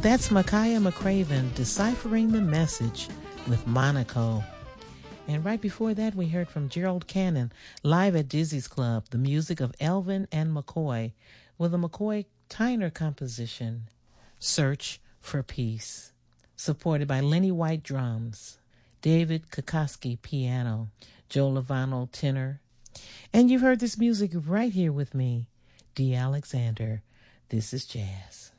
That's Micaiah McCraven deciphering the message with Monaco. And right before that, we heard from Gerald Cannon live at Dizzy's Club, the music of Elvin and McCoy with a McCoy Tyner composition, Search for Peace, supported by Lenny White drums, David Kokoski piano, Joe Lovano tenor. And you've heard this music right here with me, Dee Alexander. This is jazz.